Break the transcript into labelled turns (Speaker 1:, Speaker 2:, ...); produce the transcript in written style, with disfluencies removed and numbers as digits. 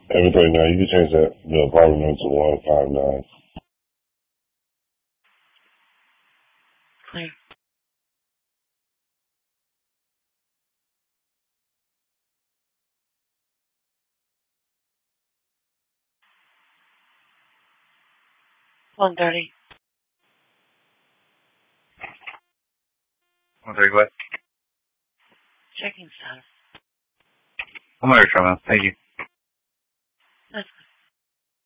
Speaker 1: Everything now, you can change that the apartment number to 159.
Speaker 2: Clear. $130.
Speaker 3: 130 what?
Speaker 2: Checking status.
Speaker 3: I'm under Trump. Thank you.